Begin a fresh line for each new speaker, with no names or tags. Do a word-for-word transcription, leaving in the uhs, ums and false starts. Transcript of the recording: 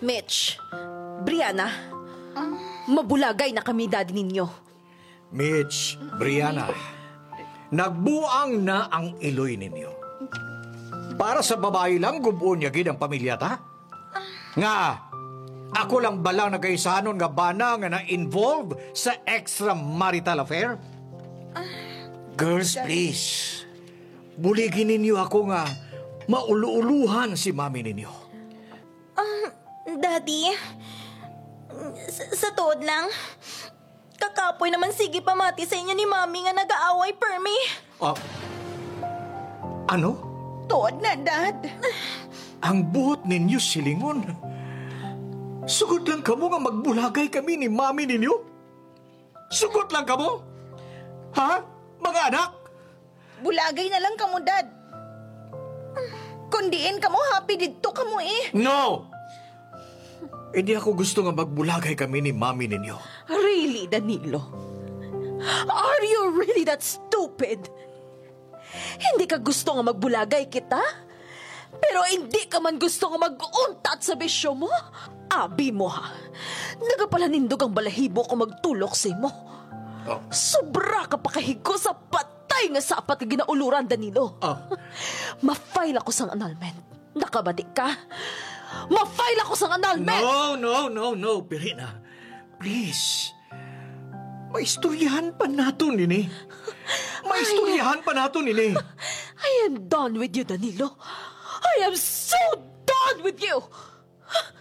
Mitch, Brianna, mabulagay na kami daddy ninyo.
Mitch, Brianna, nagbuang na ang iloy ninyo. Para sa babae lang, gubuon niya gid ang pamilya ta? Nga, ako lang balang nagaisanon nga bana nga na-involve sa extramarital affair? Girls, please. Buligin ninyo ako nga maulu-uluhan si mami ninyo.
Daddy, sa, sa tuod lang, kakapoy naman sige pamati sa inyo ni Mami nga nag-aaway permi.
Ah, ano?
Tuod na, Dad.
Ang buhot ninyo silingon. Sugot lang kamo nga magbulagay kami ni mami ninyo? Sugot lang kamo? Ha? Mga anak?
Bulagay na lang kamo, Dad. Kundiin kamo, happy dito kamo eh.
No! Hindi ako gusto nga magbulagay kami ni mami ninyo.
Really, Danilo? Are you really that stupid? Hindi ka gusto nga magbulagay kita? Pero hindi ka man gusto nga mag-untat sa bisyo mo? Abi mo ha, nagapalanindog ang balahibo ko magtulok sa mo.
Oh.
Sobra ka pa kahigo sa patay nga sapat ka ginauluran, Danilo.
Oh.
Ma-file ako sang annulment. Nakabati ka? Ma-file ako sang annulment!
No, no, no, no, Pirina. Please. Maistoryahan pa nato, nini. Maistoryahan pa nato, nini.
I am done with you, Danilo. I am so done with you!